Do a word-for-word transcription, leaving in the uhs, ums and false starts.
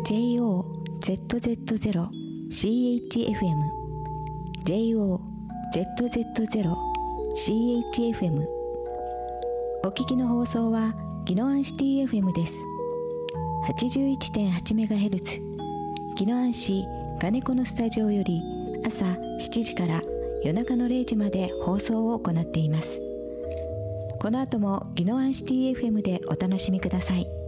ジェイオーゼットゼットゼロシーエイチエフエム ジェイオーゼットゼットゼロシーエイチエフエム お聞きの放送は宜野湾シティ エフエム です。 はちじゅういちてんはちメガヘルツ 宜野湾市金子のスタジオより朝しちじから夜中のれいじまで放送を行っています。この後も宜野湾シティ エフエム でお楽しみください。